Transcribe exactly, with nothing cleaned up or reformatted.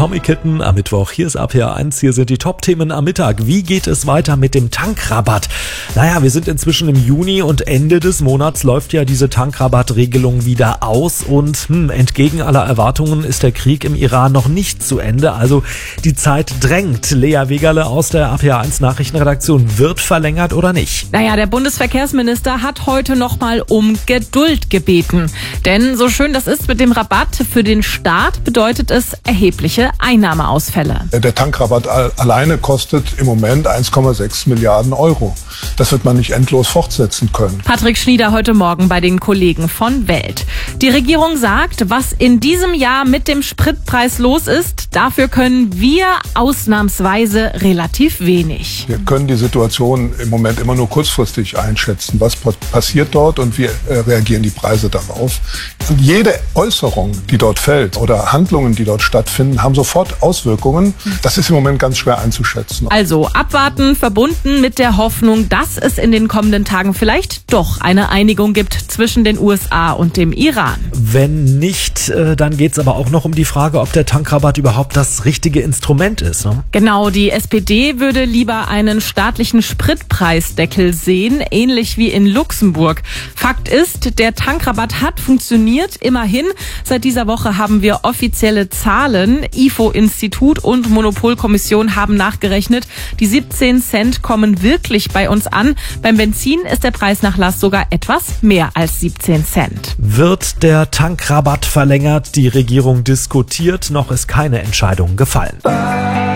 Tommy Kitten am Mittwoch. Hier ist A P R eins, hier sind die Top-Themen am Mittag. Wie geht es weiter mit dem Tankrabatt? Naja, wir sind inzwischen im Juni und Ende des Monats läuft ja diese Tankrabattregelung wieder aus. Und hm, entgegen aller Erwartungen ist der Krieg im Iran noch nicht zu Ende. Also die Zeit drängt. Lea Wegerle aus der A P R eins Nachrichtenredaktion. Wird verlängert oder nicht? Naja, der Bundesverkehrsminister hat heute nochmal um Geduld gebeten. Denn so schön das ist mit dem Rabatt, für den Staat bedeutet es erhebliche Einnahmeausfälle. Der Tankrabatt alleine kostet im Moment eins Komma sechs Milliarden Euro. Das wird man nicht endlos fortsetzen können. Patrick Schnieder heute Morgen bei den Kollegen von Welt. Die Regierung sagt, was in diesem Jahr mit dem Spritpreis los ist, dafür können wir ausnahmsweise relativ wenig. Wir können die Situation im Moment immer nur kurzfristig einschätzen. Was passiert dort und wie reagieren die Preise darauf? Und jede Äußerung, die dort fällt oder Handlungen, die dort stattfinden, haben sofort Auswirkungen. Das ist im Moment ganz schwer einzuschätzen. Also abwarten, verbunden mit der Hoffnung, dass es in den kommenden Tagen vielleicht doch eine Einigung gibt zwischen den U S A und dem Iran. Wenn nicht, dann geht es aber auch noch um die Frage, ob der Tankrabatt überhaupt das richtige Instrument ist. Ne? Genau, die S P D würde lieber einen staatlichen Spritpreisdeckel sehen, ähnlich wie in Luxemburg. Fakt ist, der Tankrabatt hat funktioniert, immerhin. Seit dieser Woche haben wir offizielle Zahlen. I F O-Institut und Monopolkommission haben nachgerechnet. Die siebzehn Cent kommen wirklich bei uns an. Beim Benzin ist der Preisnachlass sogar etwas mehr als siebzehn Cent. Wird der Tankrabatt verlängert? Die Regierung diskutiert, noch ist keine Entscheidung gefallen.